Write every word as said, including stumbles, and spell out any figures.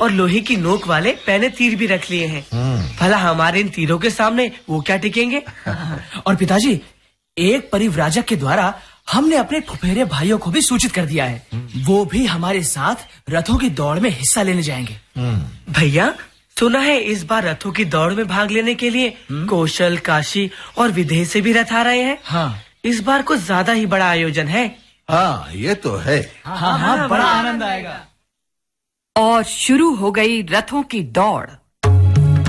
और लोहे की नोक वाले पहने तीर भी रख लिए हैं। भला हमारे इन तीरों के सामने वो क्या टिकेंगे। और पिताजी, एक परिव्राजक के द्वारा हमने अपने फुफेरे भाइयों को भी सूचित कर दिया है। वो भी हमारे साथ रथों की दौड़ में हिस्सा लेने जाएंगे। भैया, सुना है इस बार रथों की दौड़ में भाग लेने के लिए कौशल, काशी और विदेह से भी रथ आ रहे हैं। हाँ, इस बार कुछ ज्यादा ही बड़ा आयोजन है। हाँ, ये तो है। हाँ, हाँ, हाँ, बड़ा आनंद आएगा। और शुरू हो गई रथों की दौड़।